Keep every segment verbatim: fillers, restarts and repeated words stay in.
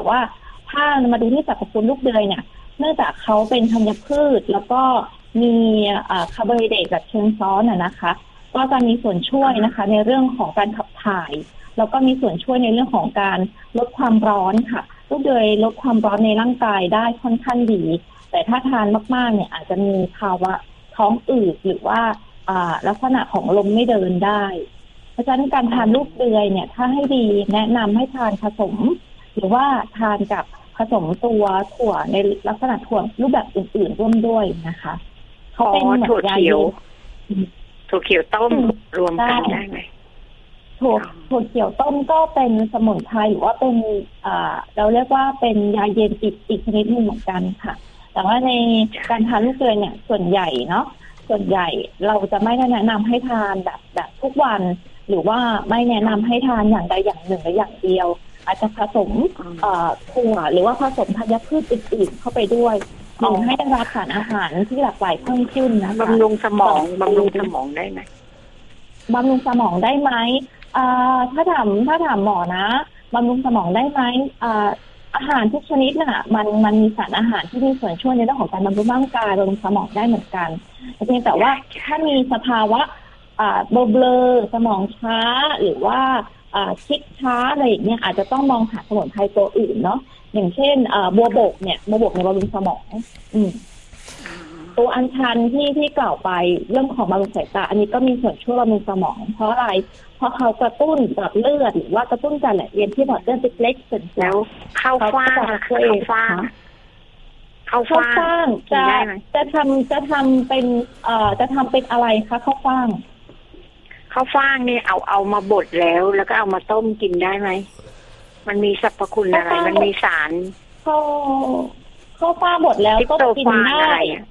ว่าถ้ามาดูที่สรรพคุณลูกเดือยเนี่ยเนื่องจากเขาเป็นธัญพืชแล้วก็มีคาร์โบไฮเดรตแบบเชิงซ้อนอ่ะนะคะก็จะมีส่วนช่วยนะคะในเรื่องของการขับถ่ายแล้วก็มีส่วนช่วยในเรื่องของการลดความร้อนค่ะลูกเดือยลดความร้อนในร่างกายได้ค่อนข้างดีแต่ถ้าทานมากๆเนี่ยอาจจะมีภาวะท้องอืดหรือว่าลักษณะของลมไม่เดินได้เพราะฉะนั้นการทานลูกเดือยเนี่ยถ้าให้ดีแนะนำให้ทานผสมหรือว่าทานกับผสมตัวถั่วในลักษณะถั่วรูปแบบอื่นๆร่วมด้วยนะคะเขาเป็นถั่วเขียวถั่วเขียวต้มรวมกันได้ไหมถั่วถั่วเขียวต้มก็เป็นสมุนไพรหรือว่าเป็นอ่าเราเรียกว่าเป็นยาเย็นอีกอีกชนิดหนึ่งเหมือนกันค่ะแต่ว่าในการทานลูกเดือยเนี่ยส่วนใหญ่เนาะส่วนใหญ่เราจะไม่ได้แนะนำให้ทานแบบแบบทุกวันหรือว่าไม่แนะนำให้ทานอย่างใดอย่างหนึ่งหรืออย่างเดียวอาจจะผสมถั่วหรือว่าผสมธัญพืชอื่นๆเข้าไปด้วยหรือให้ได้รับสารอาหารที่หลากหลายเพิ่มขึ้นนะคะบำรุงสมองบำรุงสมองได้ไหมบำรุงสมองได้ไหมถ้าถามถ้าถามหมอนะบำรุงสมองได้ไหมอาหารทุกชนิดน่ะมันมันมีสารอาหารที่มีส่วนช่วยในเรื่องของการบำรุงร่างกายบำรุงสมองได้เหมือนกันเพียงแต่ว่าถ้ามีสภาวะเบลอสมองช้าหรือว่าคิดช้าอะไรอย่างเงี้ยอาจจะต้องมองหาสมุนไพรตัวอื่นเนาะอย่างเช่นบัวบกเนี่ยบัวบกในบำรุงสมองอืมตัวอัญชันที่ที่กล่าวไปเรื่องของบำรุงสายตาอันนี้ก็มีส่วนช่วยบำรุงสมองเพราะอะไรเพราะเขากระตุ้นหลอดเลือดหรือว่ากระตุ้นการไหลเวียนที่หลอดเลือดเล็กๆส่วนแล้วเข้าฟ้างเข้าฟ้างเข้าฟ้างจะจะทำจะทำเป็นเอ่อจะทำเป็นอะไรคะเข้าฟ้างข้าวฟ่างนี่เอาเอามาบดแล้วแล้วก็เอามาต้มกินได้ไหมมันมีสรรพคุณอะไรมันมีสารข้าวข้าวฟ่างบดแล้วก็กินได้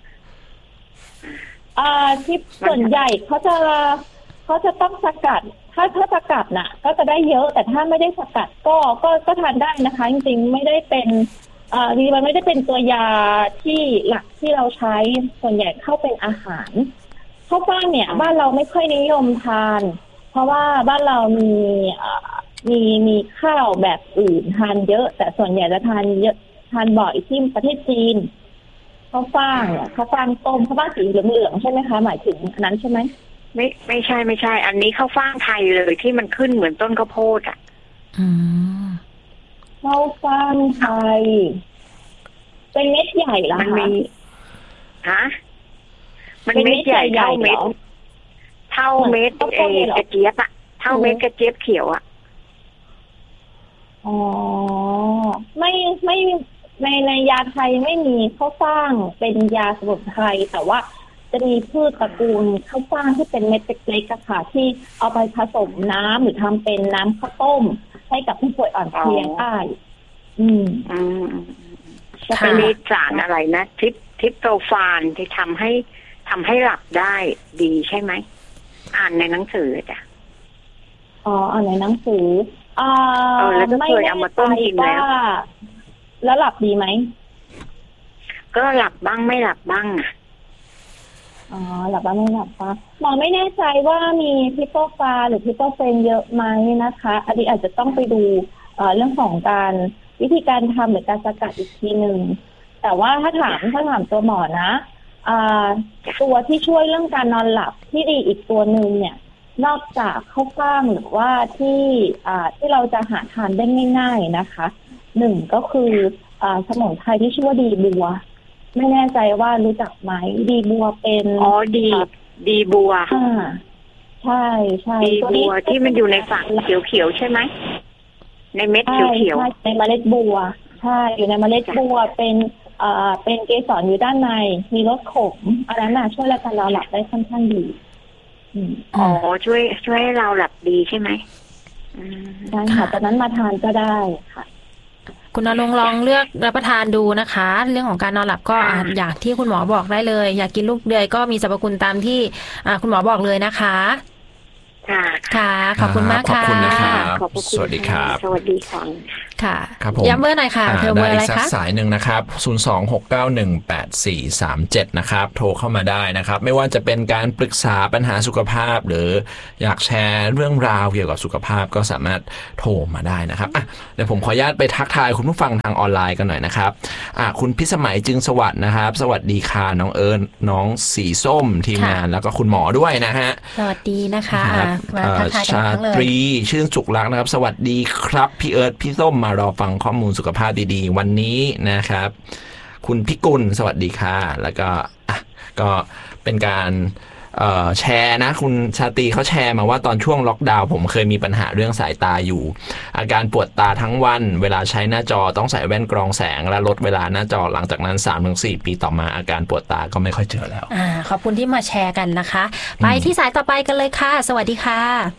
อ่าที่ส่วนใหญ่เขาจะเขาจะต้องสกัดถ้าถ้าสกัดน่ะก็จะได้เยอะแต่ถ้าไม่ได้สกัดก็ก็ก็ทานได้นะคะจริงๆไม่ได้เป็นอ่าดีมันไม่ได้เป็นตัวยาที่หลักที่เราใช้ส่วนใหญ่เข้าเป็นอาหารข้าวฟ่างเนี่ยบ้านเราไม่ค่อยนิยมทานเพราะว่าบ้านเรามีมีมีข้าวแบบอื่นทานเยอะแต่ส่วนใหญ่จะทานเยอะทานบ่อยที่ประเทศจีนข้าวฟ่างเนี่ยข้าวฟ่างต้มข้าวฟ่างสีเหลืองๆใช่ไหมคะหมายถึงอันนั้นใช่ไหมไม่ไม่ใช่ไม่ใช่อันนี้ข้าวฟ่างไทยเลยที่มันขึ้นเหมือนต้นข้าวโพดอ่ะอืมข้าวฟ่างไทยเป็นเม็ดใหญ่เหรอคะมันมีฮะมันเม็ดใหญ่เท่าเม็ดเท่าเม็ดเอกระเจี๊ยบอะเท่าเม็ดกระเจี๊ยบเขียวอะอ๋อไม่ไม่ในในยาไทยไม่มีข้าวฟ่างเป็นยาสมุนไพรแต่ว่าจะมีพืชตระกูลข้าวฟ่างที่เป็นเม็ดเล็กๆค่ะที่เอาไปผสมน้ำหรือทำเป็นน้ำข้าวต้มให้กับผู้ป่วยอ่อนเพลียได้อืมอืมจะเป็นสารอะไรนะทิปทิปโตฟานที่ทำให้ทำให้หลับได้ดีใช่ไหมอ่านในหนังสือจ้ะอ๋ออ่านในหนังสืออ่าแล้วก็เคยเอามาต้มกินแล้วแล้วหลับดีไหมก็หลับบ้างไม่หลับบ้างอ๋อหลับบ้างไม่หลับบ้างหมอไม่แน่ใจว่ามีพิโตฟาหรือพิโตเฟนเยอะไหมนะคะอันนี้อาจจะต้องไปดูเรื่องของการวิธีการทำหรือการสกัดอีกทีหนึ่งแต่ว่าถ้าถามถ้าถามตัวหมอนะตัวที่ช่วยเรื่องการนอนหลับที่ดีอีกตัวหนึ่งเนี่ยนอกจากข้าวฟ่างหรือว่าที่ที่เราจะหาทานได้ง่ายๆนะคะหนึ่งก็คือสมุนไพรที่ชื่อว่าดีบัวไม่แน่ใจว่ารู้จักไหมดีบัวเป็นอ๋อดีดีบัวอ่าใช่ใช่ดีบัวที่มันอยู่ในฝักเขียวๆใช่ไหมในเม็ดเขียวๆในเมล็ดบัวใช่อยู่ในเมล็ดบัวเป็นอ่าเป็นเกสรอยู่ด้านในมีรสขมอันนั้นน่ะช่วยการนอนหลับได้ค่อนข้างดีอ๋อช่วยช่วยให้เราหลับดีใช่ไหมใช่ค่ะตอนนั้นมาทานก็ได้ค่ะคุณณรงค์ลองเลือกรับประทานดูนะคะเรื่องของการนอนหลับก็อย่างที่คุณหมอบอกได้เลยอยากกินลูกเดือยก็มีสรรพคุณตามที่คุณหมอบอกเลยนะคะค่ะค่ะขอบคุณมากค่ะขอบคุณนะครับขอบคุณสวัสดีครับสวัสดีค่ะค่ะครับผมย้ำเบอร์หน่อยค่ะเธอเบอร์อะไรคะได้สักสายหนึ่งนะครับศูนย์ สอง หก เก้า หนึ่ง แปด สี่ สาม เจ็ดนะครับโทรเข้ามาได้นะครับไม่ว่าจะเป็นการปรึกษาปัญหาสุขภาพหรืออยากแชร์เรื่องราวเกี่ยวกับสุขภาพก็สามารถโทรมาได้นะครับอ่ะเดี๋ยวผมขออนุญาตไปทักทายคุณผู้ฟังทางออนไลน์กันหน่อยนะครับอ่ะคุณพิสมัยจึงสวัสดิ์นะครับสวัสดีค่ะน้องเอิญน้องสีส้มทีมงานแล้วก็คุณหมอด้วยนะฮะสวัสดีนะคะมาทักทายกันชาตรีชื่นสุขรักนะครับสวัสดีครับพี่เอิร์ธพี่ส้มมารอฟังข้อมูลสุขภาพดีๆวันนี้นะครับคุณพิกุลสวัสดีค่ะแล้วก็อ่ะก็เป็นการแชร์นะคุณชาตรีเขาแชร์มาว่าตอนช่วงล็อกดาวน์ผมเคยมีปัญหาเรื่องสายตาอยู่อาการปวดตาทั้งวันเวลาใช้หน้าจอต้องใส่แว่นกรองแสงและลดเวลาหน้าจอหลังจากนั้น สามถึงสี่ ปีต่อมาอาการปวดตาก็ไม่ค่อยเจอแล้วอ่าขอบคุณที่มาแชร์กันนะคะไปที่สายต่อไปกันเลยค่ะสวัสดีค่ะ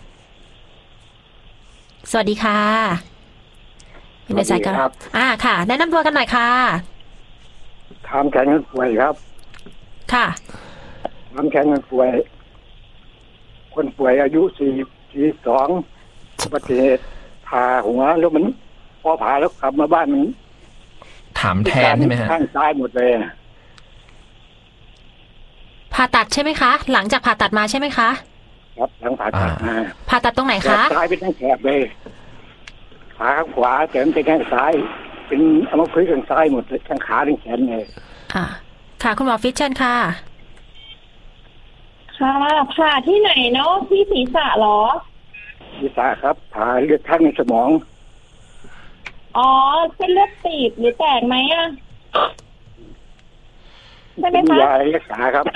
สวัสดีค่ะอยู่ในสายกันอ่าค่ะแนะนำตัวกันหน่อยค่ะทำแข่งกันป่วยครับค่ะทำแข่งกันป่วยคนป่วยอายุสี่สี่สองอุบัติเหตุผ่าหัวแล้วมันพอผ่าแล้วกลับมาบ้านมันถามแทนใช่ไหมฮะข้างซ้ายหมดเลยผ่าตัดใช่ไหมคะหลังจากผ่าตัดมาใช่ไหมคะครับหลังผ่าตัดมาผ่าตัดตรงไหนคะซ้ายเป็นทั้งแถบเลยขาข้างขวาแต่มันเป็นข้างซ้ายเป็นเอามาพื้นข้างซ้ายหมดเลยทั้งขาทั้งแขนเลยอ่าค่ะคุณหมอฟิชเชนค่ะค่ะผ่าที่ไหนเนาะที่ศีรษะหรอศีรษะครับผ่าเลือดข้างในสมองอ๋อเส้นเลือดตีบหรือแตกไหมอ่ะใช่ไหมคะยารักษาครับ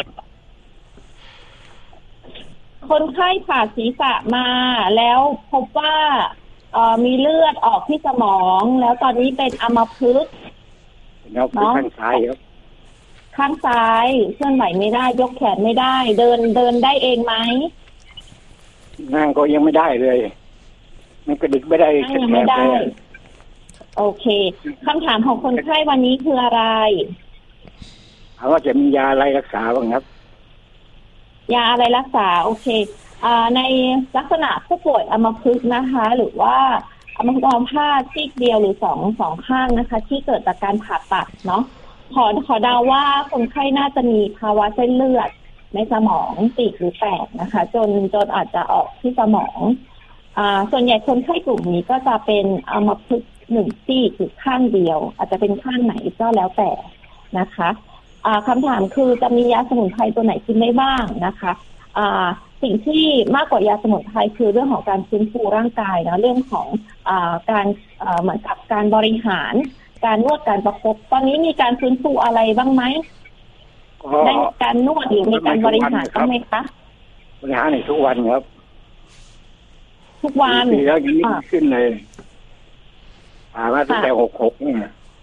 คนไข้ผ่าศีรษะมาแล้วพบว่าเอ่อมีเลือดออกที่สมองแล้วตอนนี้เป็นอัมพฤกษ์เนาะข้างซ้ายครับข้างซ้ายเคลื่อนไหวไม่ได้ยกแขนไม่ได้เดินเดินได้เองไหมนั่งก็ยังไม่ได้เลยมันกระดิกไม่ได้ยังไม่ได้โอเคคำถามของคนไข้วันนี้คืออะไรถามว่าจะมียาอะไรรักษาบ้างครับยาอะไรรักษาโอเคอ่าในลักษณะผู้ป่วยอัมพฤกษ์นะคะหรือว่าอัมพฤกษ์อัมพาตซีกเดียวหรือสองสองข้างนะคะที่เกิดจากการผ่าตัดเนาะขอขอเดาว่าคนไข้น่าจะมีภาวะเส้นเลือดในสมองตีบหรือแตกนะคะจนจนอาจจะออกที่สมองอ่าส่วนใหญ่คนไข้กลุ่มนี้ก็จะเป็นอัมพฤกษ์หนึ่งซีกหรือข้างเดียวอาจจะเป็นข้างไหนก็แล้วแต่นะคะอ่าคำถามคือจะมียาสมุนไพรตัวไหนกินได้บ้างนะคะอ่าสิ่งที่มากกว่ายาสมุนไพรคือเรื่องของการฟื้นฟูร่างกายนะเรื่องของอ่าการอ่าเหมือนกับการบริหารการนวดการประคบตอนนี้มีการฟื้นฟูอะไรบ้างไหมได้การนวดหรือมีการบริหารบ้างไหมคะบริหารในทุกวันครับทุกวันปีแล้วยังไม่ขึ้นเลยผ่ามาตั้งแต่หกหกเนี่ย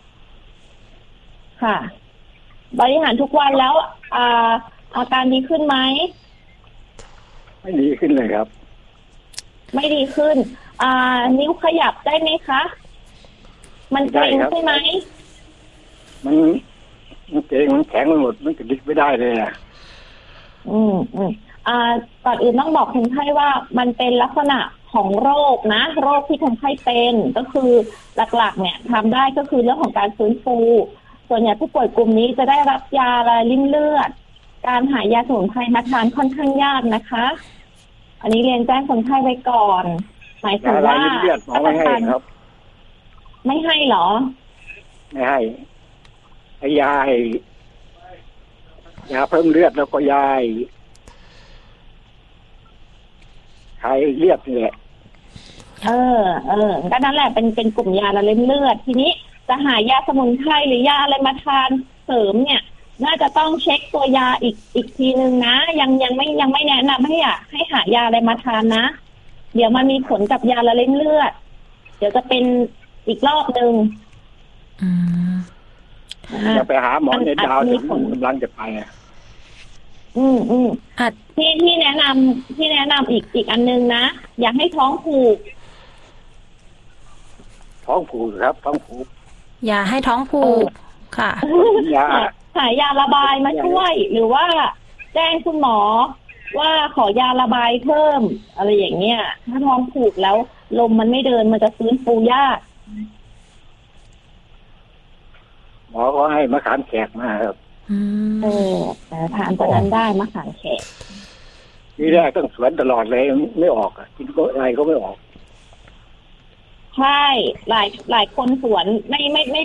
ค่ะบริหารทุกวันแล้วอ่าอาการดีขึ้นไหมไม่ดีขึ้นเลยครับไม่ดีขึ้นอ่านิ้วขยับได้ไหมคะมันเกร็งใช่ไหมมันมันเกร็งมันแข็งไปหมดมันกระดิกไม่ได้เลยอ่ะอืมอืมอ่าก่อนอื่นต้องบอกคนไข้ว่ามันเป็นลักษณะของโรคนะโรคที่คนไข้เป็นก็คือหลักๆเนี่ยทำได้ก็คือเรื่องของการฟื้นฟูส่วนใหญ่ผู้ป่วยกลุ่มนี้จะได้รับยาละลิ่มเลือดการหายาสมุนไพรมาทานค่อนข้างยากนะคะอันนี้เรียนแจ้งคนไข้ไว้ก่อนหมายถึงว่าไม่ให้ครับไม่ให้หรอไม่ให้ไอ้ยายาเพิ่มเลือดแล้วก็ยาไขเลือดนี่แหละเออเออก็นั่นแหละเป็นเป็นกลุ่มยาละเล่มเลือดทีนี้จะหายาสมุนไพรหรือยาอะไรมาทานเสริมเนี่ยน่าจะต้องเช็คตัวยาอีกอีกทีนึงนะยังยังไม่ยังไม่แนะนำให้อยากให้หายาอะไรมาทานนะเดี๋ยวมันมีผลกับยาละเล่มเลือดเดี๋ยวจะเป็นอีกรอบนึงจะไปหาหมอในดาวที่กำลังจะไปอ่ะอืมอืมที่ที่แนะนำที่แนะนำอีกอีกอันนึงนะอยากให้ท้องผูกท้องผูกครับท้องผูกอย่าให้ท้องผูกค่ะยาหายาระบายมาช่วยหรือว่าแจ้งคุณหมอว่าขอยาระบายเพิ่มอะไรอย่างเงี้ยถ้าท้องผูกแล้วลมมันไม่เดินมันจะฟื้นฟูยากหมอก็ให้มะขามแขกมาครับอืมเออแต่ทานตัวนั้นได้มะขามแขกทีแรกต้องสวนตลอดเลยไม่ออกอะกินก็อะไรก็ไม่ออกใช่หลายหลายคนสวนไม่ไม่ไม่